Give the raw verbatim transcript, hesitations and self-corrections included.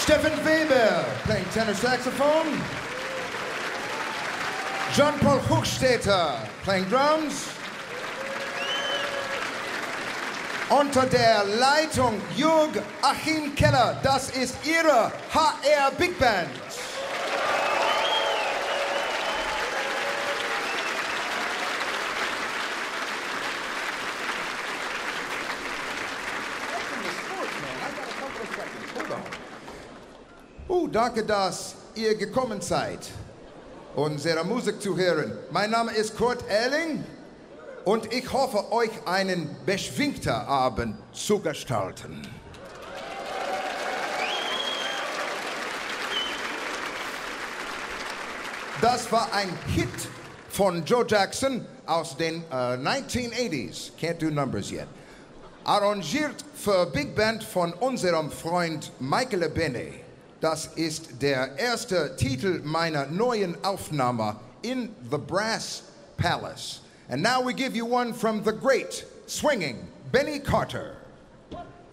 Steffen Weber playing tenor saxophone. John-Paul Hochstetter playing drums. Unter der Leitung Jürg Achim Keller, das ist Ihre H R Big Band. Oh, danke, dass ihr gekommen seid, unsere Musik zu hören. Mein Name ist Kurt Erling und ich hoffe, euch einen beschwingten Abend zu gestalten. Das war ein Hit von Joe Jackson aus den uh, nineteen eighties. Can't do numbers yet. Arrangiert für Big Band von unserem Freund Michael Bene. Das ist der erste Titel meiner neuen Aufnahme in the Brass Palace. And now we give you one from the great swinging Benny Carter.